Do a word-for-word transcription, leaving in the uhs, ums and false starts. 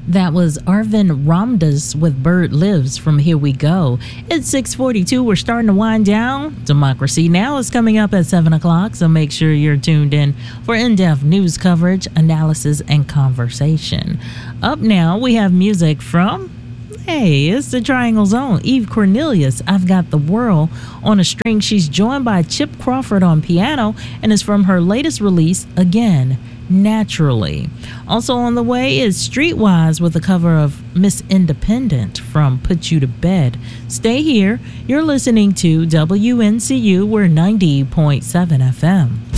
That was Arvind Ramdas with Bird Lives from Here We Go. It's six forty-two. We're starting to wind down. Democracy Now! Is coming up at seven o'clock, so make sure you're tuned in for in-depth news coverage, analysis, and conversation. Up now, we have music from... Hey, it's the Triangle Zone. Eve Cornelius, I've Got the World on a String. She's joined by Chip Crawford on piano and is from her latest release, Again, Naturally. Also on the way is Streetwise with a cover of Miss Independent from Put You to Bed. Stay here. You're listening to W N C U. We're ninety point seven F M.